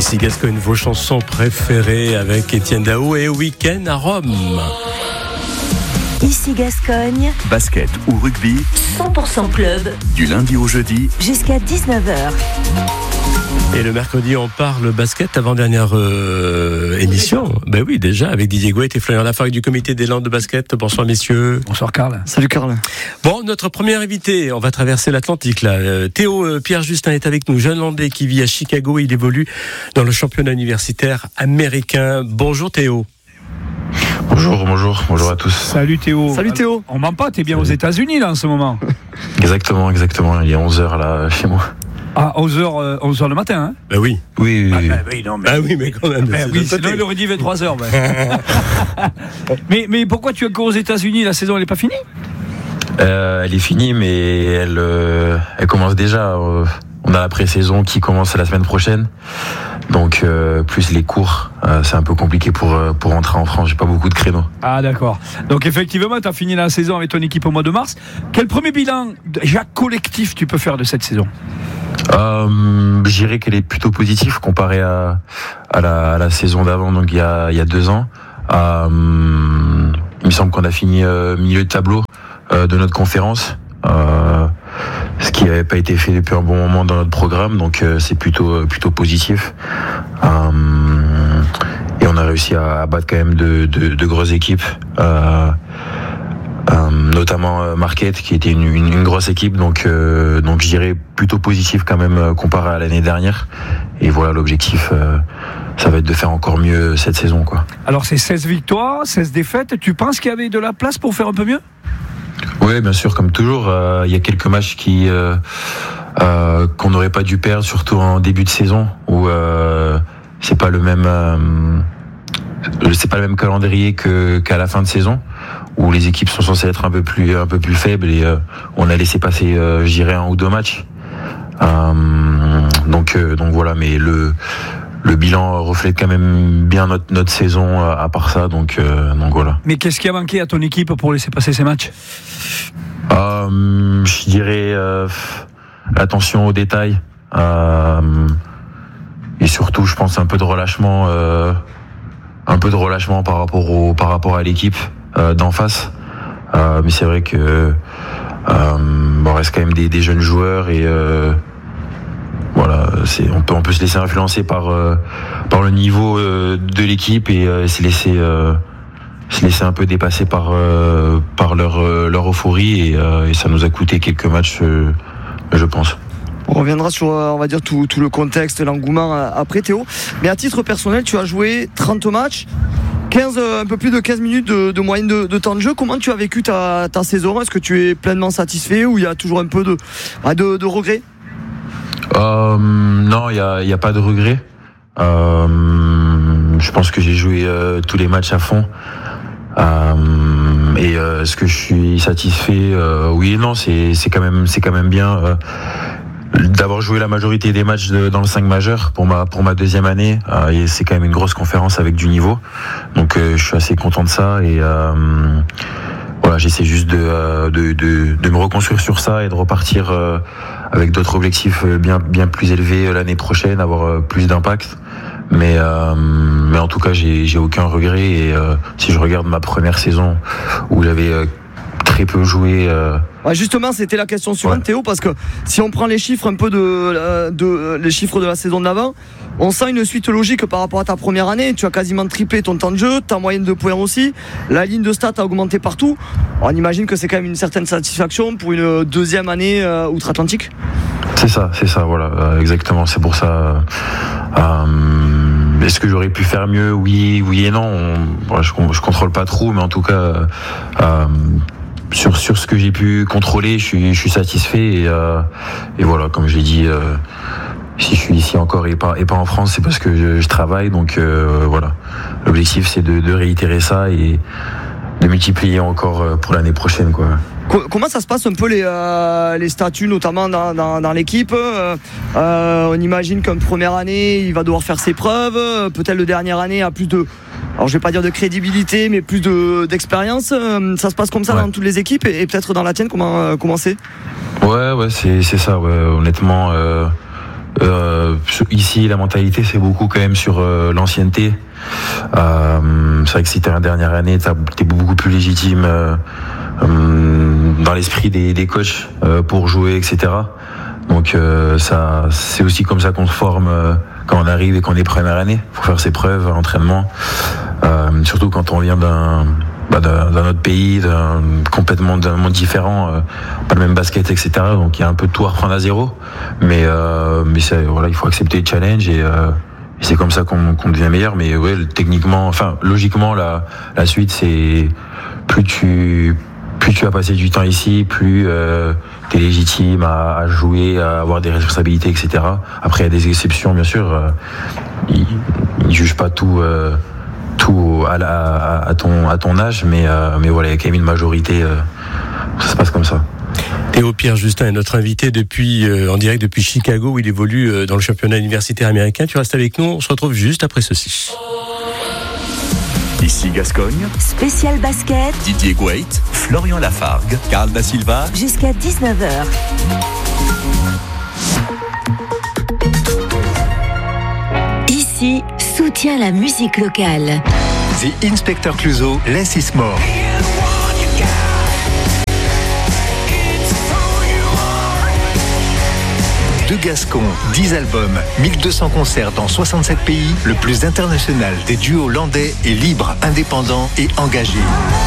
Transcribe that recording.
Ici Gascogne, vos chansons préférées avec Étienne Daou et Week-end à Rome. Ici Gascogne, basket ou rugby, 100% club, du lundi au jeudi, jusqu'à 19h. Et le mercredi, on parle basket, avant-dernière émission. Ben oui, déjà, avec Didier Gouet et Florian Lafargue du comité des Landes de basket. Bonsoir, messieurs. Bonsoir, Karl. Salut, Karl. Bon, notre premier invité, on va traverser l'Atlantique, là. Théo Pierre-Justin est avec nous, jeune Landais qui vit à Chicago. Il évolue dans le championnat universitaire américain. Bonjour, Théo. Bonjour à tous. Salut Théo. Salut Théo. On ment pas, t'es bien aux États-Unis là en ce moment. Exactement. Il est 11h là chez moi. Ah, 11h le matin, hein? Ben oui. Oui. Mais quand même. Sinon il aurait dit 23h. Mais pourquoi tu es encore aux États-Unis? La saison elle est pas finie? Elle est finie, mais elle commence déjà. On a la pré-saison qui commence la semaine prochaine. Donc plus les cours, c'est un peu compliqué pour rentrer en France. J'ai pas beaucoup de créneaux. Ah d'accord. Donc effectivement, tu as fini la saison avec ton équipe au mois de mars. Quel premier bilan déjà collectif tu peux faire de cette saison? Je dirais qu'elle est plutôt positive comparée à la saison d'avant, donc il y a 2 ans. Il me semble qu'on a fini milieu de tableau de notre conférence. Ce qui n'avait pas été fait depuis un bon moment dans notre programme, donc c'est plutôt positif. Et on a réussi à battre quand même de grosses équipes, notamment Marquette qui était une grosse équipe, donc je dirais plutôt positif quand même comparé à l'année dernière. Et voilà, l'objectif, ça va être de faire encore mieux cette saison, quoi. Alors c'est 16 victoires, 16 défaites. Tu penses qu'il y avait de la place pour faire un peu mieux? Oui, bien sûr, comme toujours. Il y a quelques matchs qu'on n'aurait pas dû perdre, surtout en début de saison, où c'est pas le même calendrier qu'à la fin de saison, où les équipes sont censées être un peu plus faibles, et on a laissé passer, je dirais, 1 ou 2 matchs. Donc voilà, mais le bilan reflète quand même bien notre saison à part ça, donc voilà. Mais qu'est-ce qui a manqué à ton équipe pour laisser passer ces matchs? Je dirais l'attention aux détails, et surtout je pense un peu de relâchement par rapport à l'équipe d'en face. Mais c'est vrai que on reste quand même des jeunes joueurs, et voilà, on peut se laisser influencer par le niveau de l'équipe, et se laisser un peu dépasser par leur euphorie, et ça nous a coûté quelques matchs, je pense. On reviendra sur, on va dire, tout le contexte, l'engouement après, Théo. Mais à titre personnel, tu as joué 30 matchs, un peu plus de 15 minutes de moyenne de temps de jeu. Comment tu as vécu ta saison? Est-ce que tu es pleinement satisfait, ou il y a toujours un peu de regrets? Non, il y a pas de regret. Je pense que j'ai joué tous les matchs à fond. Et est-ce que je suis satisfait? Oui et non, c'est quand même bien d'avoir joué la majorité des matchs dans le 5 majeur pour ma deuxième année. Et c'est quand même une grosse conférence avec du niveau. Donc je suis assez content de ça, et voilà, j'essaie juste de me reconstruire sur ça et de repartir avec d'autres objectifs bien plus élevés l'année prochaine, avoir plus d'impact. Mais en tout cas, j'ai aucun regret, et si je regarde ma première saison où j'avais très peu joué. Ouais, justement, c'était la question suivante, ouais. Théo, parce que si on prend les chiffres un peu les chiffres de la saison d'avant, on sent une suite logique par rapport à ta première année. Tu as quasiment triplé ton temps de jeu, ta moyenne de points aussi, la ligne de stats a augmenté partout. On imagine que c'est quand même une certaine satisfaction pour une deuxième année outre-Atlantique. C'est ça, voilà, exactement. C'est pour ça. Est-ce que j'aurais pu faire mieux? Oui et non. Je contrôle pas trop, mais en tout cas, sur ce que j'ai pu contrôler, je suis satisfait, et voilà, comme je l'ai dit, si je suis ici encore et pas en France, c'est parce que je travaille, donc voilà. L'objectif, c'est de réitérer ça et de multiplier encore pour l'année prochaine, quoi. Comment ça se passe un peu les statuts, notamment dans l'équipe? On imagine qu'une première année, il va devoir faire ses preuves. Peut-être la dernière année a plus de, alors je vais pas dire de crédibilité, mais plus d'expérience. Ça se passe comme ça, ouais, dans toutes les équipes, et peut-être dans la tienne, comment c'est? Ouais, c'est ça. Ouais. Honnêtement, Ici, la mentalité, c'est beaucoup quand même sur l'ancienneté. C'est vrai que si t'es en dernière année, t'es beaucoup plus légitime dans l'esprit des coachs pour jouer, etc. Donc ça, c'est aussi comme ça qu'on se forme quand on arrive et qu'on est première année. Faut faire ses preuves à l'entraînement, surtout quand on vient d'un autre pays, complètement d'un monde différent, pas le même basket, etc. Donc il y a un peu de tout à reprendre à zéro, mais voilà, il faut accepter le challenge et c'est comme ça qu'on devient meilleur. Mais ouais, techniquement, enfin logiquement, la suite, c'est plus tu vas passer du temps ici, plus t'es légitime à jouer, à avoir des responsabilités, etc. Après, il y a des exceptions, bien sûr. Ils jugent pas tout à ton âge, mais voilà, il y a quand même une majorité. Ça se passe comme ça. Théo Pierre-Justin est notre invité en direct depuis Chicago, où il évolue dans le championnat universitaire américain. Tu restes avec nous, on se retrouve juste après ceci. Ici Gascogne, Spécial basket, Didier Gouet, Florian Lafargue, Carl Da Silva. jusqu'à 19h. Ici, soutient la musique locale. The Inspector Clouseau, Less is More. De Gascon, 10 albums, 1200 concerts dans 67 pays, le plus international des duos landais est libre, indépendant et engagé.